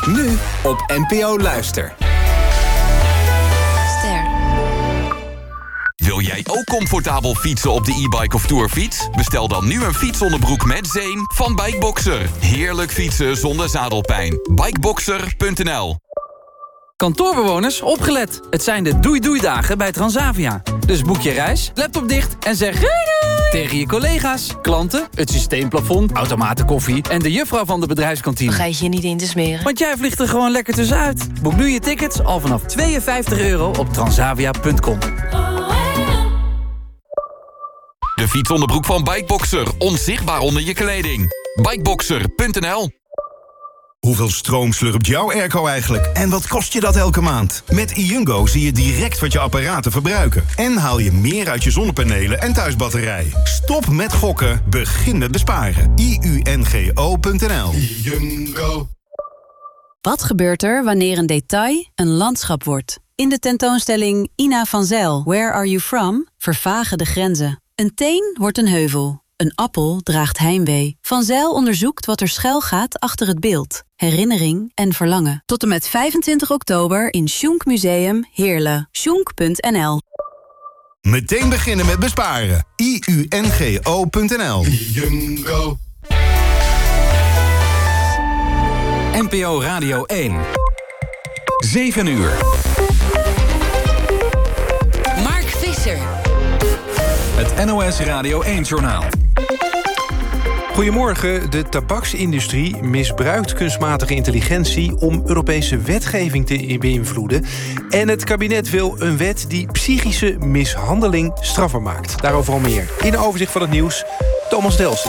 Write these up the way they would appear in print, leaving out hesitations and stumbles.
Nu op NPO Luister. Wil jij ook comfortabel fietsen op de e-bike of tourfiets? Bestel dan nu een fietsonderbroek met zeem van Bikeboxer. Heerlijk fietsen zonder zadelpijn. Bikeboxer.nl. Kantoorbewoners, opgelet. Het zijn de doei-doei-dagen bij Transavia. Dus boek je reis, laptop dicht en zeg doei doei tegen je collega's, klanten, het systeemplafond, automatenkoffie en de juffrouw van de bedrijfskantine. Vergeet je niet in te smeren. Want jij vliegt er gewoon lekker tussenuit. Boek nu je tickets al vanaf €52 op transavia.com. De fietsonderbroek van Bikeboxer. Onzichtbaar onder je kleding. Bikeboxer.nl. Hoeveel stroom slurpt jouw airco eigenlijk? En wat kost je dat elke maand? Met iUngo zie je direct wat je apparaten verbruiken. En haal je meer uit je zonnepanelen en thuisbatterij. Stop met gokken, begin met besparen. iUNGO.nl. iUngo. Wat gebeurt er wanneer een detail een landschap wordt? In de tentoonstelling Ina van Zijl, Where Are You From? Vervagen de grenzen. Een teen wordt een heuvel. Een appel draagt heimwee. Van Zijl onderzoekt wat er schuil gaat achter het beeld. Herinnering en verlangen. Tot en met 25 oktober in Schunk Museum Heerlen. Schunk.nl. Meteen beginnen met besparen. iUNGO.nl. iUngo. NPO Radio 1. 7 uur. Mark Visser. Het NOS Radio 1-journaal. Goedemorgen. De tabaksindustrie misbruikt kunstmatige intelligentie om Europese wetgeving te beïnvloeden. En het kabinet wil een wet die psychische mishandeling strafbaar maakt. Daarover al meer. In een overzicht van het nieuws, Thomas Delsen.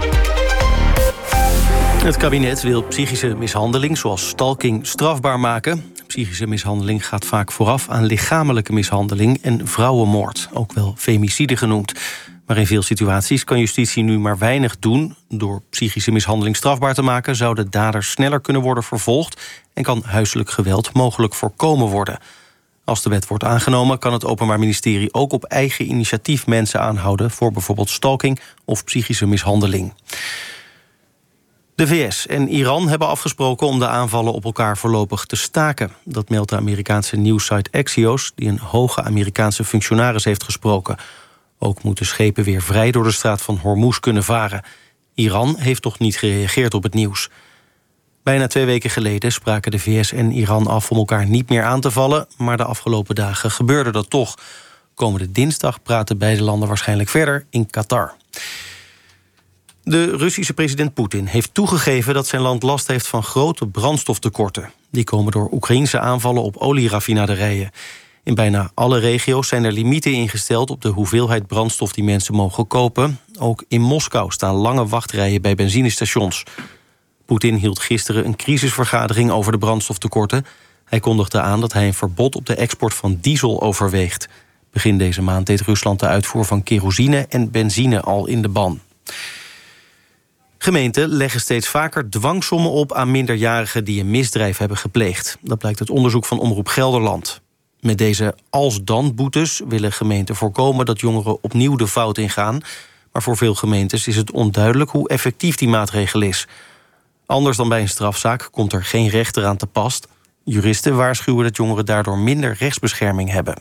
Het kabinet wil psychische mishandeling, zoals stalking, strafbaar maken. Psychische mishandeling gaat vaak vooraf aan lichamelijke mishandeling en vrouwenmoord, ook wel femicide genoemd. Maar in veel situaties kan justitie nu maar weinig doen. Door psychische mishandeling strafbaar te maken zouden daders sneller kunnen worden vervolgd en kan huiselijk geweld mogelijk voorkomen worden. Als de wet wordt aangenomen kan het Openbaar Ministerie ook op eigen initiatief mensen aanhouden voor bijvoorbeeld stalking of psychische mishandeling. De VS en Iran hebben afgesproken om de aanvallen op elkaar voorlopig te staken. Dat meldt de Amerikaanse nieuwssite Axios, die een hoge Amerikaanse functionaris heeft gesproken. Ook moeten schepen weer vrij door de straat van Hormuz kunnen varen. Iran heeft nog niet gereageerd op het nieuws. Bijna 2 weken geleden spraken de VS en Iran af om elkaar niet meer aan te vallen, maar de afgelopen dagen gebeurde dat toch. Komende dinsdag praten beide landen waarschijnlijk verder in Qatar. De Russische president Poetin heeft toegegeven dat zijn land last heeft van grote brandstoftekorten. Die komen door Oekraïense aanvallen op olieraffinaderijen. In bijna alle regio's zijn er limieten ingesteld op de hoeveelheid brandstof die mensen mogen kopen. Ook in Moskou staan lange wachtrijen bij benzinestations. Poetin hield gisteren een crisisvergadering over de brandstoftekorten. Hij kondigde aan dat hij een verbod op de export van diesel overweegt. Begin deze maand deed Rusland de uitvoer van kerosine en benzine al in de ban. Gemeenten leggen steeds vaker dwangsommen op aan minderjarigen die een misdrijf hebben gepleegd. Dat blijkt uit onderzoek van Omroep Gelderland. Met deze als-dan-boetes willen gemeenten voorkomen dat jongeren opnieuw de fout ingaan. Maar voor veel gemeentes is het onduidelijk hoe effectief die maatregel is. Anders dan bij een strafzaak komt er geen rechter aan te pas. Juristen waarschuwen dat jongeren daardoor minder rechtsbescherming hebben.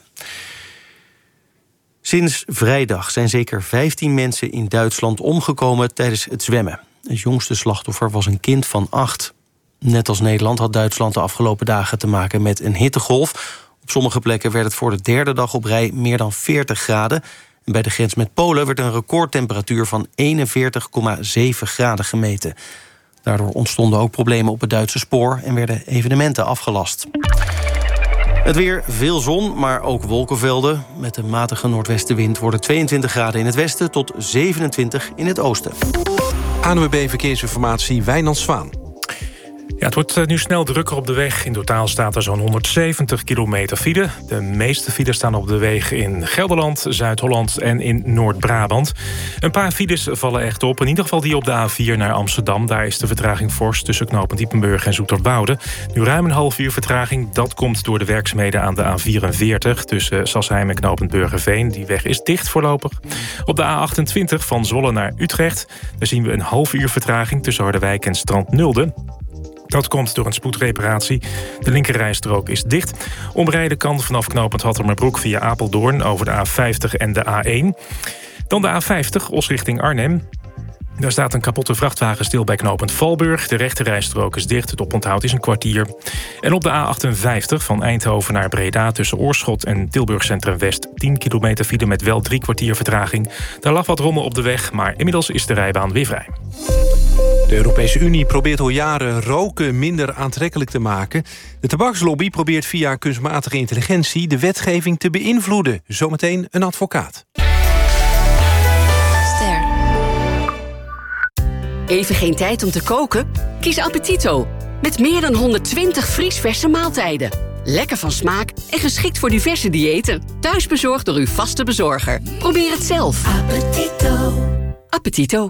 Sinds vrijdag zijn zeker 15 mensen in Duitsland omgekomen tijdens het zwemmen. Het jongste slachtoffer was een kind van 8. Net als Nederland had Duitsland de afgelopen dagen te maken met een hittegolf. Op sommige plekken werd het voor de 3e dag op rij meer dan 40 graden. En bij de grens met Polen werd een recordtemperatuur van 41,7 graden gemeten. Daardoor ontstonden ook problemen op het Duitse spoor en werden evenementen afgelast. Het weer, veel zon, maar ook wolkenvelden. Met een matige noordwestenwind worden 22 graden in het westen tot 27 in het oosten. ANWB Verkeersinformatie, Wijnand Zwaan. Ja, het wordt nu snel drukker op de weg. In totaal staat er zo'n 170 kilometer file. De meeste files staan op de wegen in Gelderland, Zuid-Holland en in Noord-Brabant. Een paar files vallen echt op. In ieder geval die op de A4 naar Amsterdam. Daar is de vertraging fors tussen knooppunt Diepenburg en Zoeterwoude. Nu ruim een half uur vertraging. Dat komt door de werkzaamheden aan de A44 tussen Sassheim en knooppunt Burgerveen. Die weg is dicht voorlopig. Op de A28 van Zwolle naar Utrecht. Daar zien we een half uur vertraging tussen Harderwijk en Strand Nulde. Dat komt door een spoedreparatie. De linkerrijstrook is dicht. Omrijden kan vanaf knooppunt Hattemerbroek via Apeldoorn over de A50 en de A1. Dan de A50, Os richting Arnhem. Daar staat een kapotte vrachtwagen stil bij knooppunt Valburg. De rechterrijstrook is dicht, het oponthoud is een kwartier. En op de A58 van Eindhoven naar Breda tussen Oorschot en Tilburg Centrum West 10 kilometer file met wel 3 kwartier vertraging. Daar lag wat rommel op de weg, maar inmiddels is de rijbaan weer vrij. De Europese Unie probeert al jaren roken minder aantrekkelijk te maken. De tabakslobby probeert via kunstmatige intelligentie de wetgeving te beïnvloeden. Zometeen een advocaat. Even geen tijd om te koken? Kies Appetito. Met meer dan 120 vriesverse maaltijden. Lekker van smaak en geschikt voor diverse diëten. Thuisbezorgd door uw vaste bezorger. Probeer het zelf. Appetito. Appetito.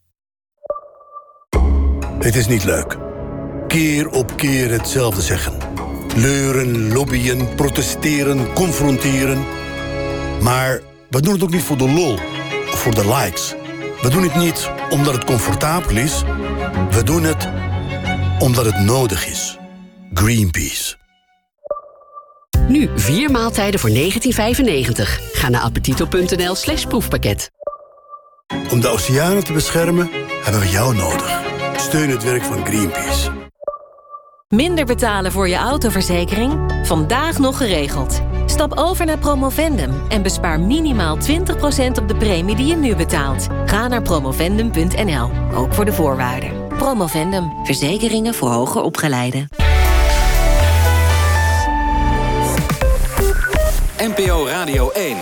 Het is niet leuk. Keer op keer hetzelfde zeggen. Leuren, lobbyen, protesteren, confronteren. Maar we doen het ook niet voor de lol of voor de likes. We doen het niet omdat het comfortabel is. We doen het omdat het nodig is. Greenpeace. Nu 4 maaltijden voor €19,95. Ga naar appetito.nl/proefpakket. Om de oceanen te beschermen hebben we jou nodig. Steun het werk van Greenpeace. Minder betalen voor je autoverzekering? Vandaag nog geregeld. Stap over naar Promovendum en bespaar minimaal 20% op de premie die je nu betaalt. Ga naar promovendum.nl, ook voor de voorwaarden. Promovendum, verzekeringen voor hoger opgeleiden. NPO Radio 1.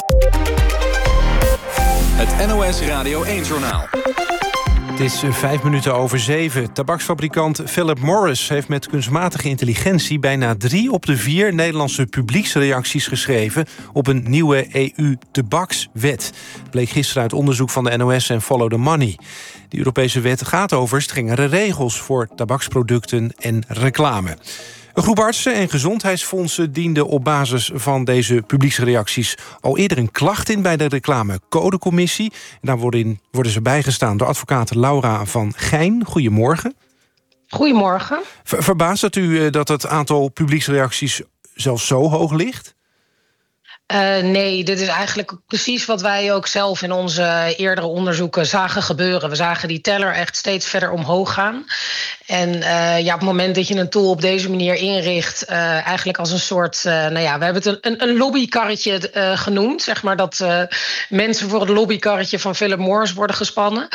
Het NOS Radio 1-journaal. Het is 5:05. Tabaksfabrikant Philip Morris heeft met kunstmatige intelligentie bijna 3 op de 4 Nederlandse publieksreacties geschreven op een nieuwe EU-tabakswet. Bleek gisteren uit onderzoek van de NOS en Follow the Money. De Europese wet gaat over strengere regels voor tabaksproducten en reclame. Een groep artsen en gezondheidsfondsen diende op basis van deze publieksreacties al eerder een klacht in bij de reclamecodecommissie. Daar worden ze bijgestaan door advocaat Laura van Gijn. Goedemorgen. Goedemorgen. Verbaast het u dat het aantal publieksreacties zelfs zo hoog ligt? Nee, dit is eigenlijk precies wat wij ook zelf in onze eerdere onderzoeken zagen gebeuren. We zagen die teller echt steeds verder omhoog gaan. En op het moment dat je een tool op deze manier inricht, eigenlijk als een soort, we hebben het een lobbykarretje genoemd, zeg maar, dat mensen voor het lobbykarretje van Philip Morris worden gespannen.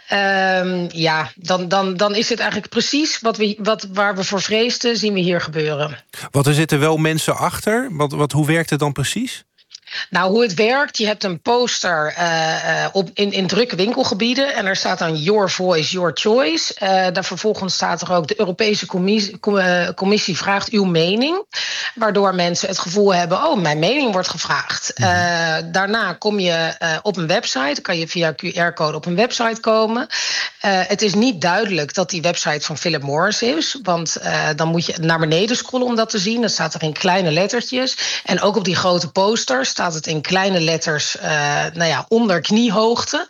Dan is het eigenlijk precies waar we voor vreesden, zien we hier gebeuren. Want er zitten wel mensen achter. Hoe werkt het dan precies? Nou, hoe het werkt, je hebt een poster in drukke winkelgebieden en er staat dan Your Voice, Your Choice. Daar vervolgens staat er ook de Europese commissie vraagt uw mening, waardoor mensen het gevoel hebben, mijn mening wordt gevraagd. Daarna kom je op een website, kan je via QR-code op een website komen. Het is niet duidelijk dat die website van Philip Morris is, want dan moet je naar beneden scrollen om dat te zien. Dat staat er in kleine lettertjes. En ook op die grote poster staat het in kleine letters onder kniehoogte.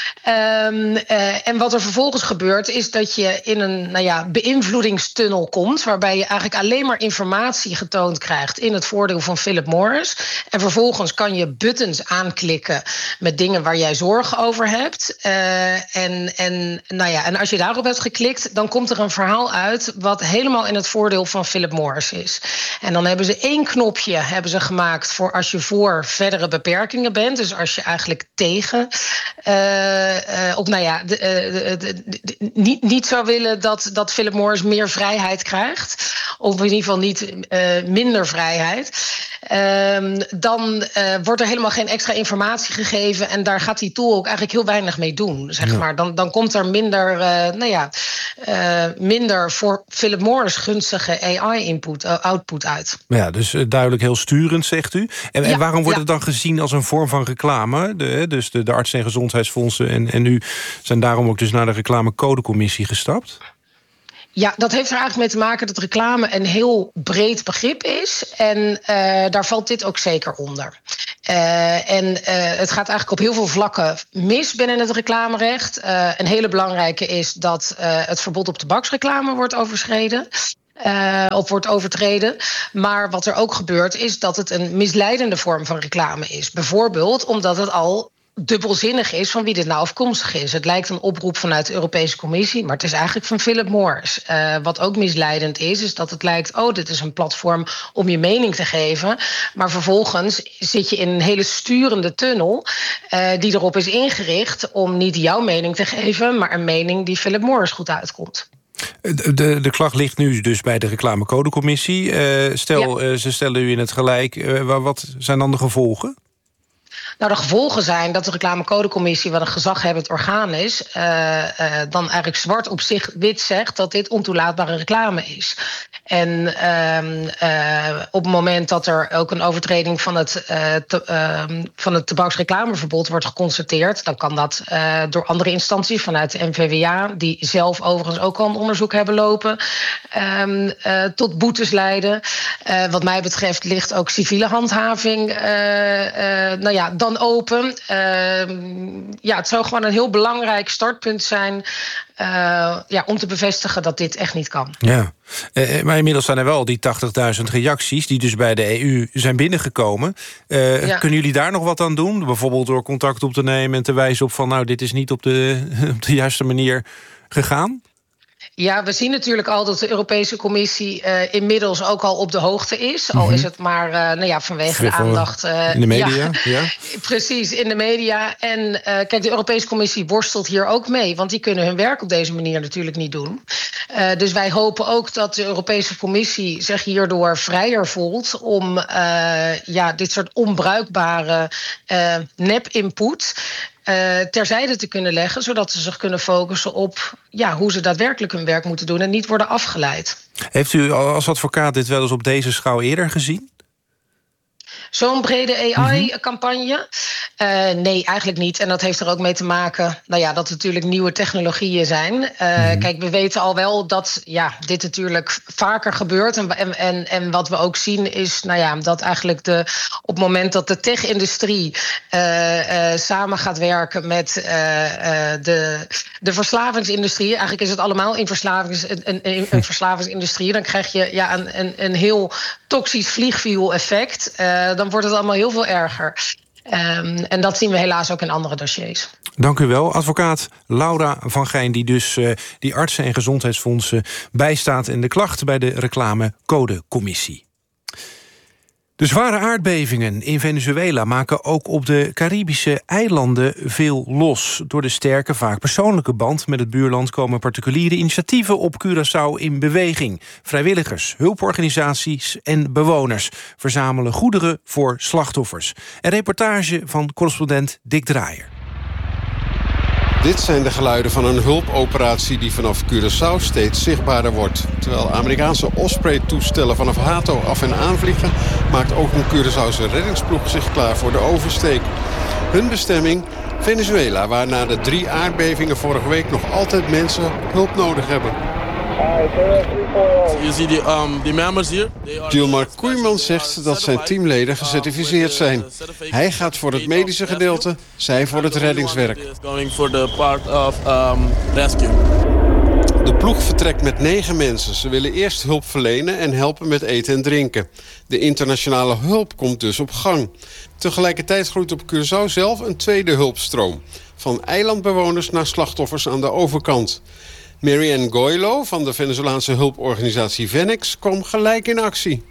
En wat er vervolgens gebeurt is dat je in een beïnvloedingstunnel komt, waarbij je eigenlijk alleen maar informatie getoond krijgt in het voordeel van Philip Morris. En vervolgens kan je buttons aanklikken met dingen waar jij zorgen over hebt. En als je daarop hebt geklikt, dan komt er een verhaal uit wat helemaal in het voordeel van Philip Morris is. En dan hebben ze 1 knopje gemaakt voor als je voor verdere beperkingen bent. Dus als je eigenlijk tegen niet zou willen dat Philip Morris meer vrijheid krijgt, of in ieder geval niet minder vrijheid, dan wordt er helemaal geen extra informatie gegeven en daar gaat die tool ook eigenlijk heel weinig mee doen, zeg maar. Dan komt er minder voor Philip Morris gunstige AI-output uit. Ja, dus duidelijk heel sturend, zegt u. En waarom wordt het dan gezien als een vorm van reclame? Dus de artsen en gezondheidsfondsen en u zijn daarom ook dus naar de reclamecodecommissie gestapt? Ja, dat heeft er eigenlijk mee te maken dat reclame een heel breed begrip is. En daar valt dit ook zeker onder. Het gaat eigenlijk op heel veel vlakken mis binnen het reclamerecht. Een hele belangrijke is dat het verbod op tabaksreclame wordt overschreden. Of wordt overtreden. Maar wat er ook gebeurt is dat het een misleidende vorm van reclame is. Bijvoorbeeld omdat het al dubbelzinnig is van wie dit nou afkomstig is. Het lijkt een oproep vanuit de Europese Commissie, maar het is eigenlijk van Philip Morris. Wat ook misleidend is dat het lijkt, dit is een platform om je mening te geven. Maar vervolgens zit je in een hele sturende tunnel die erop is ingericht om niet jouw mening te geven, maar een mening die Philip Morris goed uitkomt. De klacht ligt nu dus bij de reclamecodecommissie. Ze stellen u in het gelijk. Wat zijn dan de gevolgen? Nou, de gevolgen zijn dat de reclamecodecommissie, wat een gezaghebbend orgaan is, dan eigenlijk zwart op zich wit zegt dat dit ontoelaatbare reclame is. En op het moment dat er ook een overtreding van het tabaksreclameverbod wordt geconstateerd, dan kan dat door andere instanties vanuit de NVWA, die zelf overigens ook al een onderzoek hebben lopen, tot boetes leiden. Wat mij betreft ligt ook civiele handhaving dan open. Het zou gewoon een heel belangrijk startpunt zijn om te bevestigen dat dit echt niet kan. Ja, maar inmiddels zijn er wel die 80.000 reacties die dus bij de EU zijn binnengekomen. Kunnen jullie daar nog wat aan doen? Bijvoorbeeld door contact op te nemen en te wijzen op van dit is niet op de juiste manier gegaan? Ja, we zien natuurlijk al dat de Europese Commissie inmiddels ook al op de hoogte is. Al is het maar vanwege de aandacht. In de media, ja. Precies, in de media. En kijk, de Europese Commissie worstelt hier ook mee. Want die kunnen hun werk op deze manier natuurlijk niet doen. Dus wij hopen ook dat de Europese Commissie zich hierdoor vrijer voelt om dit soort onbruikbare nep-input terzijde te kunnen leggen, zodat ze zich kunnen focussen op hoe ze daadwerkelijk hun werk moeten doen en niet worden afgeleid. Heeft u als advocaat dit wel eens op deze schaal eerder gezien? Zo'n brede AI-campagne? Nee, eigenlijk niet. En dat heeft er ook mee te maken dat het natuurlijk nieuwe technologieën zijn. Kijk, we weten al wel dat dit natuurlijk vaker gebeurt. En wat we ook zien is dat eigenlijk op het moment dat de tech-industrie samen gaat werken met de verslavingsindustrie. Eigenlijk is het allemaal een verslavingsindustrie. Dan krijg je een heel toxisch vliegwiel-effect. Dan wordt het allemaal heel veel erger. En dat zien we helaas ook in andere dossiers. Dank u wel. Advocaat Laura van Gijn, die dus die artsen en gezondheidsfondsen bijstaat in de klacht bij de reclamecodecommissie. De zware aardbevingen in Venezuela maken ook op de Caribische eilanden veel los. Door de sterke, vaak persoonlijke band met het buurland komen particuliere initiatieven op Curaçao in beweging. Vrijwilligers, hulporganisaties en bewoners verzamelen goederen voor slachtoffers. Een reportage van correspondent Dick Draaier. Dit zijn de geluiden van een hulpoperatie die vanaf Curaçao steeds zichtbaarder wordt. Terwijl Amerikaanse Osprey-toestellen vanaf Hato af en aanvliegen, maakt ook een Curaçaose reddingsploeg zich klaar voor de oversteek. Hun bestemming? Venezuela, waar na de 3 aardbevingen vorige week nog altijd mensen hulp nodig hebben. You see the members here? Gilmar Koeman zegt dat zijn teamleden gecertificeerd zijn. Hij gaat voor het medische gedeelte, zij voor het reddingswerk. De ploeg vertrekt met 9 mensen. Ze willen eerst hulp verlenen en helpen met eten en drinken. De internationale hulp komt dus op gang. Tegelijkertijd groeit op Curaçao zelf een tweede hulpstroom. Van eilandbewoners naar slachtoffers aan de overkant. Marianne Goylo van de Venezolaanse hulporganisatie Venex kwam gelijk in actie.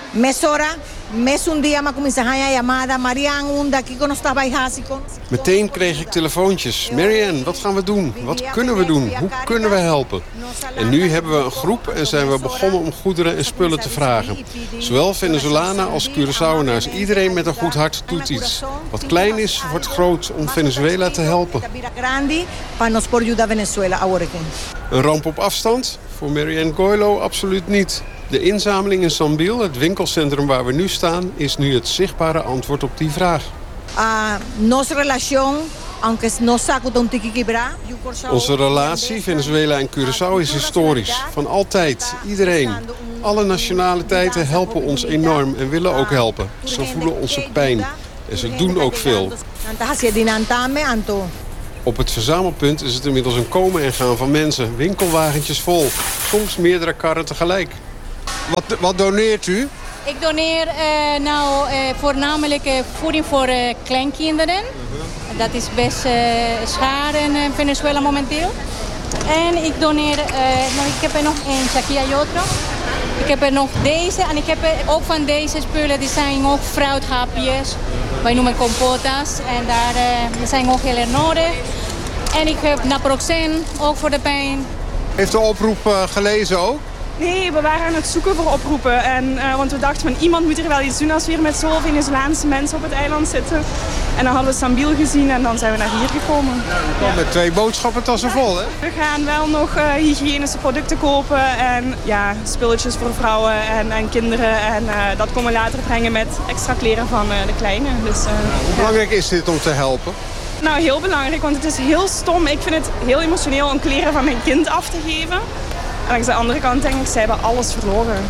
Meteen kreeg ik telefoontjes. Marianne, wat gaan we doen? Wat kunnen we doen? Hoe kunnen we helpen? En nu hebben we een groep en zijn we begonnen om goederen en spullen te vragen. Zowel Venezolanen als Curaçaoënaars. Iedereen met een goed hart doet iets. Wat klein is, wordt groot om Venezuela te helpen. Een ramp op afstand? Voor Marianne Goylo absoluut niet. De inzameling in Sambil, het winkelcentrum waar we nu staan, is nu het zichtbare antwoord op die vraag. Onze relatie, Venezuela en Curaçao, is historisch. Van altijd, iedereen. Alle nationaliteiten helpen ons enorm en willen ook helpen. Ze voelen onze pijn. En ze doen ook veel. Op het verzamelpunt is het inmiddels een komen en gaan van mensen. Winkelwagentjes vol. Soms meerdere karren tegelijk. Wat doneert u? Ik doneer voornamelijk voeding voor kleinkinderen. Dat is best schaar in Venezuela momenteel. En ik doneer, ik heb er nog een Shakia Yotro. Ik heb er nog deze en ik heb er ook van deze spullen, die zijn ook fruithapjes. Wij noemen compotas en daar zijn ook heel erg nodig. En ik heb naproxen, ook voor de pijn. Heeft de oproep gelezen ook? Nee, we waren aan het zoeken voor oproepen. Want we dachten van iemand moet er wel iets doen als we hier met zoveel Venezolaanse mensen op het eiland zitten. En dan hadden we Sambil gezien en dan zijn we naar hier gekomen. Ja. Met 2 boodschappentassen vol, hè? We gaan wel nog hygiënische producten kopen en spulletjes voor vrouwen en kinderen. En dat komen we later brengen met extra kleren van de kleine. Dus, Hoe belangrijk is dit om te helpen? Nou, heel belangrijk, want het is heel stom. Ik vind het heel emotioneel om kleren van mijn kind af te geven. En aan de andere kant denk ik, zij hebben alles verloren.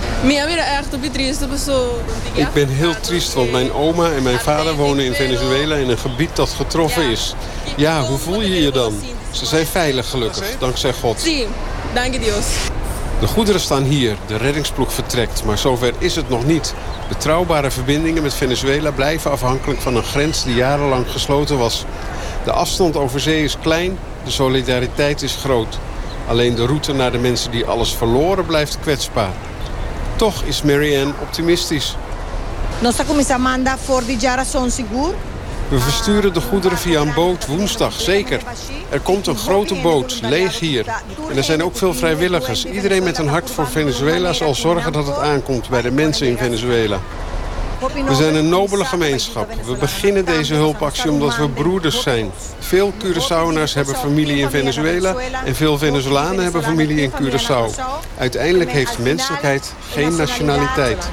Ik ben heel triest, want mijn oma en mijn vader wonen in Venezuela in een gebied dat getroffen is. Ja, hoe voel je je dan? Ze zijn veilig gelukkig, dankzij God. De goederen staan hier, de reddingsploeg vertrekt, maar zover is het nog niet. Betrouwbare verbindingen met Venezuela blijven afhankelijk van een grens die jarenlang gesloten was. De afstand over zee is klein, de solidariteit is groot. Alleen de route naar de mensen die alles verloren blijft kwetsbaar. Toch is Marianne optimistisch. We versturen de goederen via een boot woensdag, zeker. Er komt een grote boot, leeg hier. En er zijn ook veel vrijwilligers. Iedereen met een hart voor Venezuela zal zorgen dat het aankomt bij de mensen in Venezuela. We zijn een nobele gemeenschap. We beginnen deze hulpactie omdat we broeders zijn. Veel Curaçaoënaars hebben familie in Venezuela en veel Venezolanen hebben familie in Curaçao. Uiteindelijk heeft menselijkheid geen nationaliteit.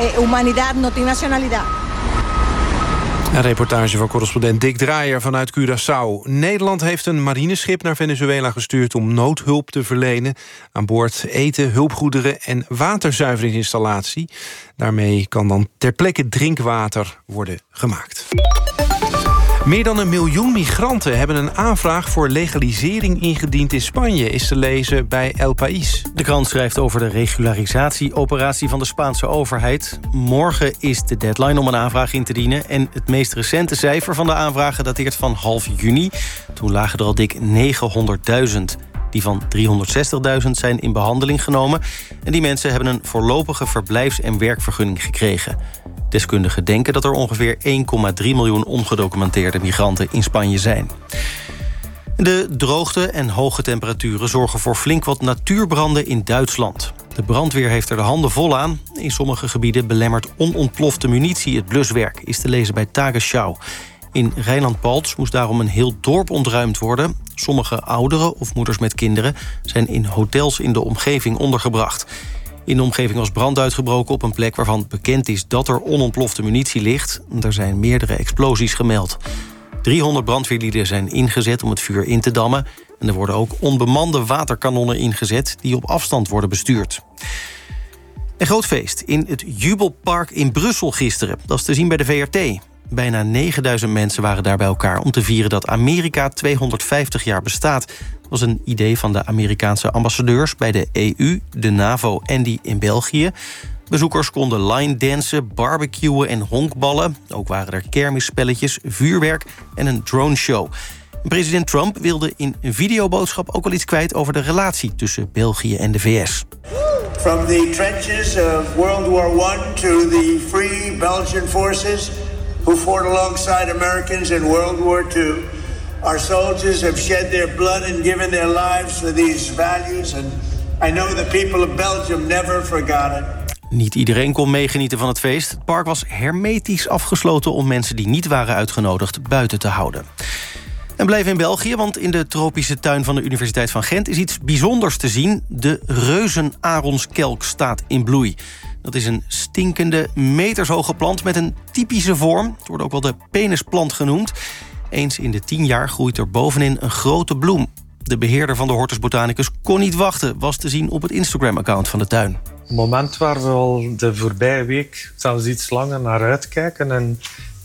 Een reportage van correspondent Dick Draaier vanuit Curaçao. Nederland heeft een marineschip naar Venezuela gestuurd om noodhulp te verlenen. Aan boord eten, hulpgoederen en waterzuiveringsinstallatie. Daarmee kan dan ter plekke drinkwater worden gemaakt. Meer dan 1 miljoen migranten hebben een aanvraag voor legalisering ingediend in Spanje, is te lezen bij El País. De krant schrijft over de regularisatieoperatie van de Spaanse overheid. Morgen is de deadline om een aanvraag in te dienen. En het meest recente cijfer van de aanvragen dateert van half juni. Toen lagen er al dik 900.000. Die van 360.000 zijn in behandeling genomen. En die mensen hebben een voorlopige verblijfs- en werkvergunning gekregen. Deskundigen denken dat er ongeveer 1,3 miljoen ongedocumenteerde migranten in Spanje zijn. De droogte en hoge temperaturen zorgen voor flink wat natuurbranden in Duitsland. De brandweer heeft er de handen vol aan. In sommige gebieden belemmert onontplofte munitie het bluswerk, is te lezen bij Tagesschau. In Rijnland-Palts moest daarom een heel dorp ontruimd worden. Sommige ouderen of moeders met kinderen zijn in hotels in de omgeving ondergebracht. In de omgeving was brand uitgebroken op een plek waarvan bekend is dat er onontplofte munitie ligt. Er zijn meerdere explosies gemeld. 300 brandweerlieden zijn ingezet om het vuur in te dammen. En er worden ook onbemande waterkanonnen ingezet die op afstand worden bestuurd. Een groot feest in het Jubelpark in Brussel gisteren. Dat is te zien bij de VRT. Bijna 9000 mensen waren daar bij elkaar om te vieren dat Amerika 250 jaar bestaat. Dat was een idee van de Amerikaanse ambassadeurs bij de EU, de NAVO en die in België. Bezoekers konden line dansen, barbecuen en honkballen. Ook waren er kermisspelletjes, vuurwerk en een droneshow. President Trump wilde in een videoboodschap ook wel iets kwijt over de relatie tussen België en de VS. From the trenches of World War I to the free Belgian forces who fought alongside Americans in World War II. Our soldiers have shed their blood and given their lives for these values, and I know the people of Belgium never forgot it. Niet iedereen kon meegenieten van het feest. Het park was hermetisch afgesloten om mensen die niet waren uitgenodigd buiten te houden. En blijven in België, want in de tropische tuin van de Universiteit van Gent is iets bijzonders te zien. De reuzenaronskelk staat in bloei. Dat is een stinkende, metershoge plant met een typische vorm. Het wordt ook wel de penisplant genoemd. Eens in de 10 jaar groeit er bovenin een grote bloem. De beheerder van de Hortus Botanicus kon niet wachten, was te zien op het Instagram-account van de tuin. Het moment waar we al de voorbije week, zelfs iets langer, naar uitkijken. En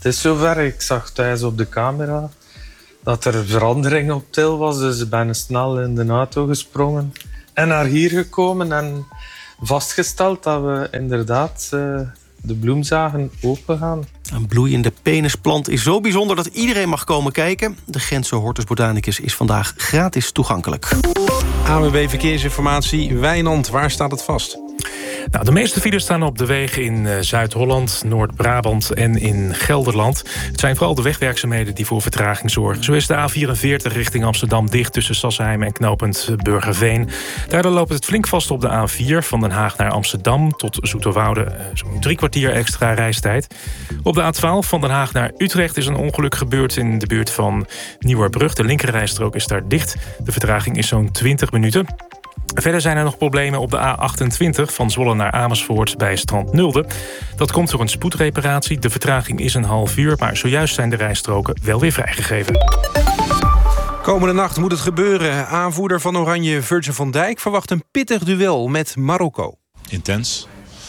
Het is zover. Ik zag thuis op de camera dat er verandering op til was. Dus ik ben snel in de auto gesprongen en naar hier gekomen en vastgesteld dat we inderdaad de bloemzagen open gaan. Een bloeiende penisplant is zo bijzonder dat iedereen mag komen kijken. De Gentse Hortus Botanicus is vandaag gratis toegankelijk. ANWB Verkeersinformatie, Wijnand, waar staat het vast? Nou, de meeste files staan op de wegen in Zuid-Holland, Noord-Brabant en in Gelderland. Het zijn vooral de wegwerkzaamheden die voor vertraging zorgen. Zo is de A44 richting Amsterdam dicht tussen Sassheim en knooppunt Burgerveen. Daardoor loopt het flink vast op de A4 van Den Haag naar Amsterdam tot Zoeterwoude. Zo'n 3 kwartier extra reistijd. Op de A12 van Den Haag naar Utrecht is een ongeluk gebeurd in de buurt van Nieuwerbrug. De linkerrijstrook is daar dicht. De vertraging is zo'n 20 minuten. Verder zijn er nog problemen op de A28 van Zwolle naar Amersfoort bij Strand Nulde. Dat komt door een spoedreparatie. De vertraging is een half uur, maar zojuist zijn de rijstroken wel weer vrijgegeven. Komende nacht moet het gebeuren. Aanvoerder van Oranje, Virgil van Dijk, verwacht een pittig duel met Marokko. Intens.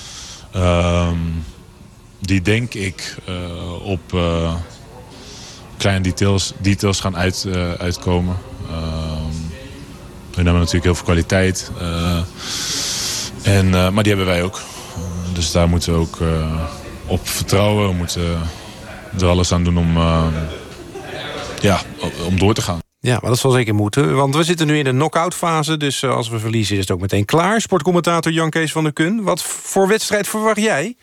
Die denk ik op kleine details gaan uitkomen. We hebben natuurlijk heel veel kwaliteit. Maar die hebben wij ook. Dus daar moeten we ook op vertrouwen. We moeten er alles aan doen om door te gaan. Ja, maar dat zal zeker moeten. Want we zitten nu in de knock-out fase. Dus als we verliezen is het ook meteen klaar. Sportcommentator Jan Kees van der Kun. Wat voor wedstrijd verwacht jij?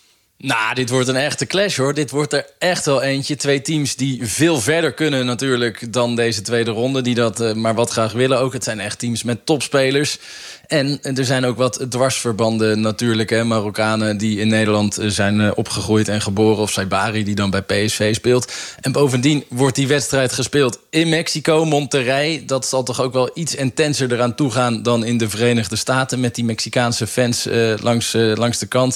Nou, dit wordt een echte clash, hoor. Dit wordt er echt wel eentje. 2 teams die veel verder kunnen natuurlijk dan deze tweede ronde. Die dat maar wat graag willen ook. Het zijn echt teams met topspelers. En er zijn ook wat dwarsverbanden natuurlijk. Hè. Marokkanen die in Nederland zijn opgegroeid en geboren. Of Saibari die dan bij PSV speelt. En bovendien wordt die wedstrijd gespeeld in Mexico, Monterrey. Dat zal toch ook wel iets intenser eraan toegaan dan in de Verenigde Staten. Met die Mexicaanse fans langs de kant.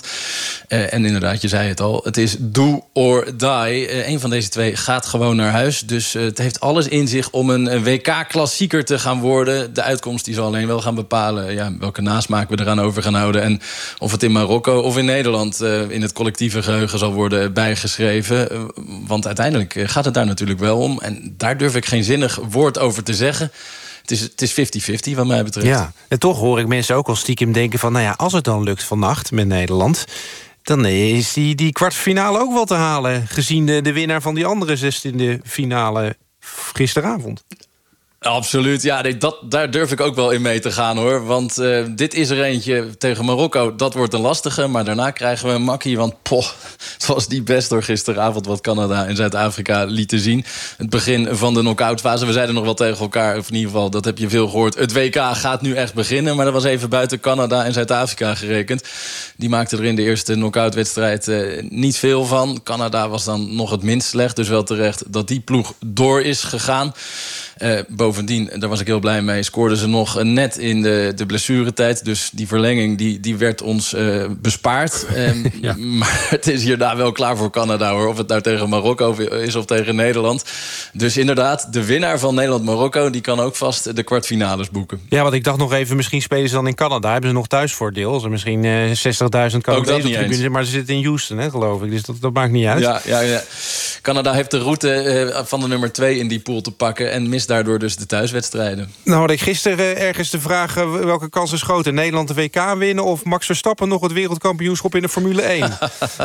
En inderdaad, je zei het al. Het is do or die. Een van deze 2 gaat gewoon naar huis. Dus het heeft alles in zich om een WK-klassieker te gaan worden. De uitkomst die zal alleen wel gaan bepalen welke nasmaak we eraan over gaan houden. En of het in Marokko of in Nederland in het collectieve geheugen zal worden bijgeschreven. Want uiteindelijk gaat het daar natuurlijk wel om. En daar durf ik geen zinnig woord over te zeggen. Het is 50-50 wat mij betreft. Ja, en toch hoor ik mensen ook al stiekem denken van... als het dan lukt vannacht met Nederland... dan is die kwartfinale ook wel te halen... gezien de winnaar van die andere 16e finale gisteravond. Absoluut, ja, daar durf ik ook wel in mee te gaan, hoor. Want dit is er eentje tegen Marokko, dat wordt een lastige. Maar daarna krijgen we een makkie, want het was niet best door gisteravond... wat Canada en Zuid-Afrika lieten zien. Het begin van de knock-out fase. We zeiden nog wel tegen elkaar, of in ieder geval, dat heb je veel gehoord... het WK gaat nu echt beginnen, maar dat was even buiten Canada en Zuid-Afrika gerekend. Die maakten er in de eerste knock-out wedstrijd niet veel van. Canada was dan nog het minst slecht, dus wel terecht dat die ploeg door is gegaan. Bovendien, daar was ik heel blij mee, scoorden ze nog net in de blessuretijd. Dus die verlenging die werd ons bespaard. Ja. Maar het is hierna wel klaar voor Canada, hoor. Of het nou tegen Marokko is of tegen Nederland. Dus inderdaad, de winnaar van Nederland-Marokko... die kan ook vast de kwartfinales boeken. Ja, want ik dacht nog even, misschien spelen ze dan in Canada. Hebben ze nog thuisvoordeel? Ze misschien 60.000 Canadezen, maar ze zitten in Houston, hè, geloof ik. Dus dat maakt niet uit. Ja. Canada heeft de route van de nummer 2 in die pool te pakken... en mist daardoor dus de thuiswedstrijden. Nou had ik gisteren ergens de vraag... welke kans is groter? Nederland de WK winnen... of Max Verstappen nog het wereldkampioenschap in de Formule 1?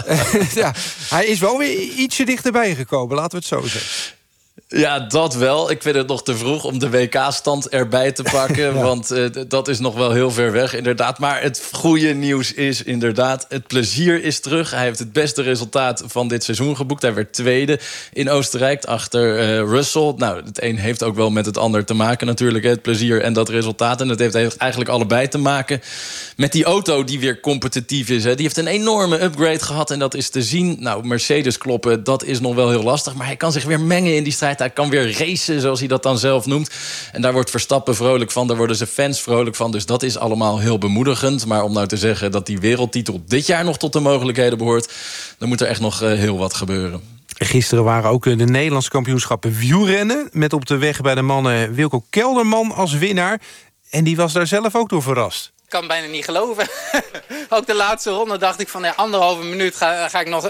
Ja, hij is wel weer ietsje dichterbij gekomen, laten we het zo zeggen. Ja, dat wel. Ik vind het nog te vroeg om de WK-stand erbij te pakken. Ja. Want dat is nog wel heel ver weg, inderdaad. Maar het goede nieuws is inderdaad... het plezier is terug. Hij heeft het beste resultaat van dit seizoen geboekt. Hij werd tweede in Oostenrijk achter Russell. Nou, het een heeft ook wel met het ander te maken natuurlijk. Het plezier en dat resultaat. En dat heeft eigenlijk allebei te maken met die auto die weer competitief is. Hè. Die heeft een enorme upgrade gehad en dat is te zien. Nou, Mercedes kloppen, dat is nog wel heel lastig. Maar hij kan zich weer mengen in die strijd. Hij kan weer racen, zoals hij dat dan zelf noemt. En daar wordt Verstappen vrolijk van. Daar worden zijn fans vrolijk van. Dus dat is allemaal heel bemoedigend. Maar om nou te zeggen dat die wereldtitel dit jaar nog tot de mogelijkheden behoort... dan moet er echt nog heel wat gebeuren. Gisteren waren ook de Nederlandse kampioenschappen wielrennen... met op de weg bij de mannen Wilco Kelderman als winnaar. En die was daar zelf ook door verrast. Ik kan bijna niet geloven. Ook de laatste ronde dacht ik van 1,5 minuut ga ik nog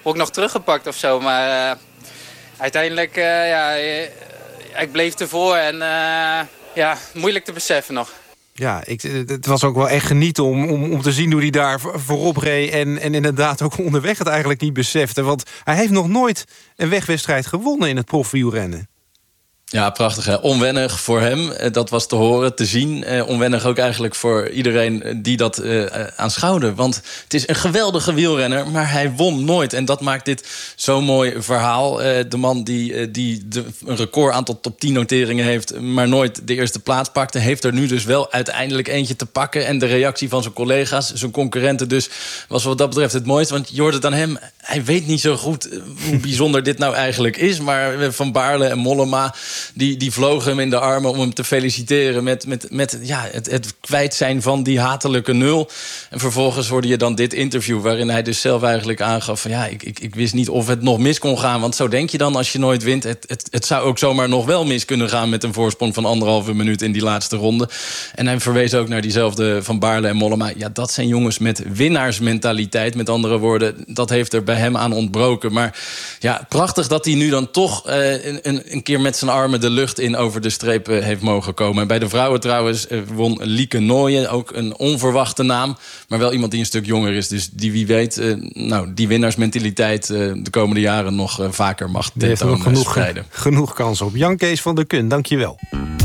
word ik nog teruggepakt of zo. Maar uiteindelijk, ik bleef ervoor en moeilijk te beseffen nog. Ja, het was ook wel echt genieten om te zien hoe hij daar voorop reed... en inderdaad ook onderweg het eigenlijk niet besefte. Want hij heeft nog nooit een wegwedstrijd gewonnen in het profwielrennen. Ja, prachtig. Hè? Onwennig voor hem, dat was te horen, te zien. Onwennig ook eigenlijk voor iedereen die dat aanschouwde. Want het is een geweldige wielrenner, maar hij won nooit. En dat maakt dit zo'n mooi verhaal. De man die een record aantal top 10 noteringen heeft... maar nooit de eerste plaats pakte... heeft er nu dus wel uiteindelijk eentje te pakken. En de reactie van zijn collega's, zijn concurrenten dus... was wat dat betreft het mooiste. Want je hoort het aan hem, hij weet niet zo goed hoe bijzonder dit nou eigenlijk is. Maar Van Baarle en Mollema... Die vlogen hem in de armen om hem te feliciteren... met het kwijt zijn van die hatelijke 0. En vervolgens hoorde je dan dit interview... waarin hij dus zelf eigenlijk aangaf... van ik wist niet of het nog mis kon gaan. Want zo denk je dan als je nooit wint. Het zou ook zomaar nog wel mis kunnen gaan... met een voorsprong van 1,5 minuut in die laatste ronde. En hij verwees ook naar diezelfde Van Baarle en Mollema. Ja, dat zijn jongens met winnaarsmentaliteit. Met andere woorden, dat heeft er bij hem aan ontbroken. Maar ja, prachtig dat hij nu dan toch een keer met zijn armen... de lucht in over de streep heeft mogen komen. Bij de vrouwen trouwens won Lieke Nooyen, ook een onverwachte naam, maar wel iemand die een stuk jonger is. Dus die wie weet, die winnaarsmentaliteit de komende jaren nog vaker mag tentoonspreiden. Genoeg kans op. Jan Kees van der Kun, dank je wel.